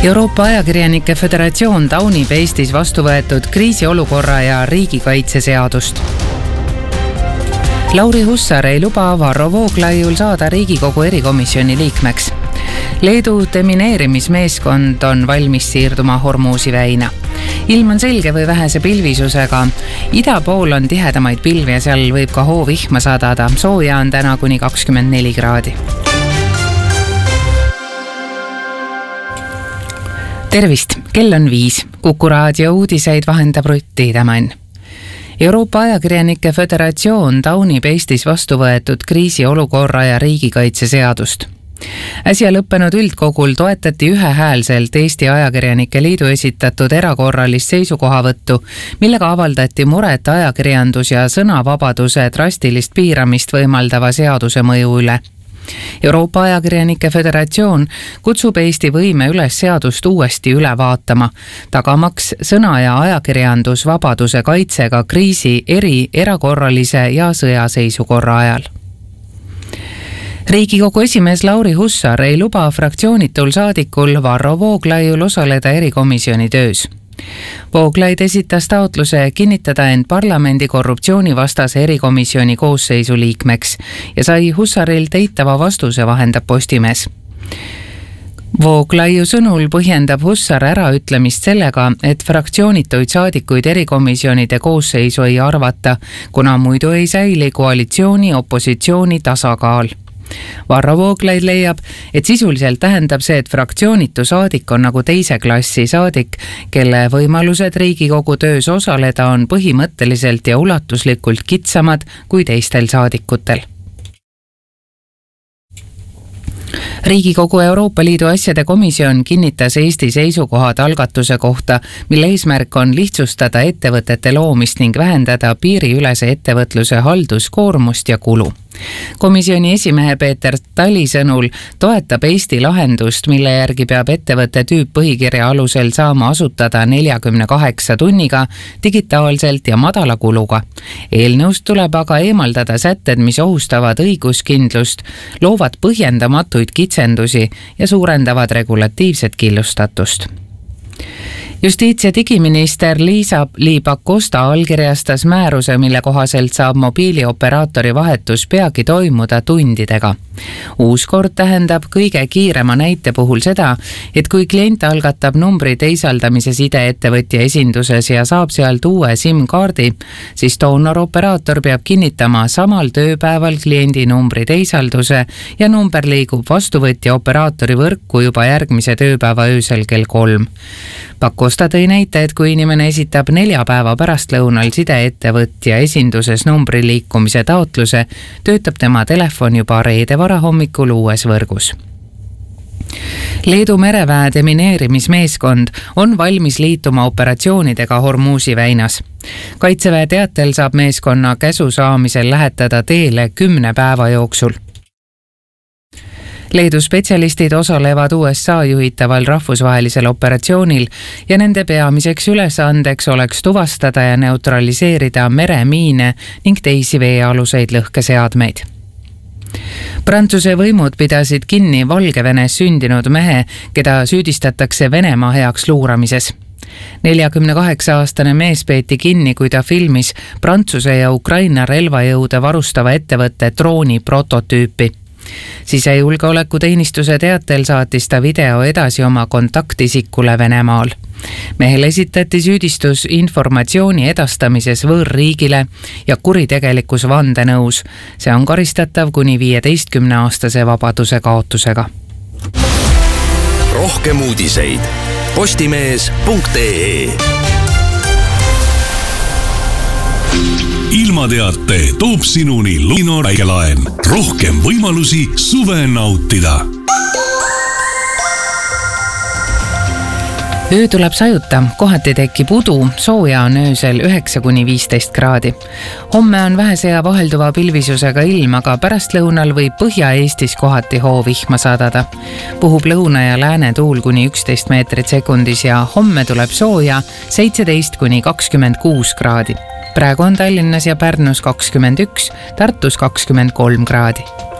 Euroopa Ajakirjanike Föderatsioon taunib Eestis vastu võetud kriisiolukorra ja riigikaitseseadust. Lauri Hussar ei luba Varro Vooglaiul saada Riigikogu erikomisjoni liikmeks. Leedu demineerimismeeskond on valmis siirduma Hormuzi väina. Ilm on selge või vähese pilvisusega. Ida pool on tihedamaid pilvi ja seal võib ka hoovihma sadada. Sooja on täna kuni 24 kraadi. Tervist, kell on 5. Kuku raadio uudiseid vahendab Rutt Tiidemann. Euroopa Ajakirjanike Föderatsioon taunib Eestis vastu võetud kriisiolukorra ja riigikaitseseadust. Äsja lõppenud üldkogul toetati ühehäälselt Eesti Ajakirjanike Liidu esitatud erakorralist seisukohavõttu, millega avaldati muret ajakirjandus- ja sõnavabaduse drastilist piiramist võimaldava seaduse mõju üle. Euroopa Ajakirjanike Föderatsioon kutsub Eesti võime üles seadust uuesti üle vaatama, tagamaks sõna- ja ajakirjandusvabaduse kaitsega kriisi erakorralise ja sõjaseisukorra ajal. Riigikogu esimees Lauri Hussar ei luba fraktsioonitul saadikul Varro Vooglaiul osaleda erikomisjoni töös. Vooglaid esitas taotluse kinnitada end parlamendi korruptsioonivastase erikomisjoni koosseisu liikmeks ja sai Hussarilt eitava vastuse, vahendab Postimees. Vooglaiu sõnul põhjendab Hussar äraütlemist sellega, et fraktsioonituid saadikuid erikomisjonide koosseisu ei arvata, kuna muidu ei säili koalitsiooni-opositsiooni tasakaal. Varro Vooglaid leiab, et sisuliselt tähendab see, et fraktsioonitu saadik on nagu teise klassi saadik, kelle võimalused Riigikogu töös osaleda on põhimõtteliselt ja ulatuslikult kitsamad kui teistel saadikutel. Riigikogu Euroopa Liidu asjade komisjon kinnitas Eesti seisukohad algatuse kohta, mille eesmärk on lihtsustada ettevõtete loomist ning vähendada piiriülese ettevõtluse halduskoormust ja kulu. Komisjoni esimehe Peeter Tali sõnul toetab Eesti lahendust, mille järgi peab ettevõtte tüüppõhikirja alusel saama asutada 48 tunniga digitaalselt ja madala kuluga. Eelnõust tuleb aga eemaldada sätted, mis ohustavad õiguskindlust, loovad põhjendamatuid kitsendusi ja suurendavad regulatiivset killustatust. Justiits- ja digiminister Liisa-Ly Pakosta allkirjastas määruse, mille kohaselt saab mobiilioperaatori vahetus peagi toimuda tundidega. Uus kord tähendab kõige kiirema näite puhul seda, et kui klient algatab numbri teisaldamise sideettevõtja esinduses ja saab sealt uue SIM-kaardi, siis doonoroperator peab kinnitama samal tööpäeval kliendi numbri teisalduse ja number liigub vastuvõtja operaatori võrku juba järgmise tööpäeva öösel kell 3. Pakosta tõi näite, et kui inimene esitab 4 päeva pärastlõunal sideettevõtja esinduses numbri liikumise taotluse, töötab tema telefon juba reede varahommikul uues võrgus. Leedu mereväe demineerimismeeskond on valmis liituma operatsioonidega Hormuzi väinas. Kaitseväe teatel saab meeskonna käsu saamisel lähetada teele 10 päeva jooksul. Leedu spetsialistid osalevad USA juhitaval rahvusvahelisel operatsioonil ja nende peamiseks ülesandeks oleks tuvastada ja neutraliseerida meremiine ning teisi veealuseid lõhkeseadmeid. Prantsuse võimud pidasid kinni Valgevenes sündinud mehe, keda süüdistatakse Venemaa heaks luuramises. 48-aastane mees peeti kinni, kui ta filmis Prantsuse ja Ukraina relvajõude varustava ettevõtte drooni prototüüpi. Sisejulgeolekuteenistuse teatel saatis ta video edasi oma kontaktisikule Venemaal. Mehel esitati süüdistus informatsiooni edastamises võõrriigile ja kuritegelikus vandenõus. See on karistatav kuni 15-aastase vabaduse kaotusega. Rohkem uudiseid postimees.ee. Ilmateate toob sinuni Luminor väikelaen. Rohkem võimalusi suve nautida. Öö tuleb sajuta, kohati tekib udu, sooja on öösel 9–15 kraadi. Homme on vähese ja vahelduva pilvisusega ilm, aga pärastlõunal võib Põhja-Eestis kohati hoovihma sadada. Puhub lõuna ja lääne tuul kuni 11 meetrit sekundis ja homme tuleb sooja 17–26 kraadi. Praegu on Tallinnas ja Pärnus 21, Tartus 23 kraadi.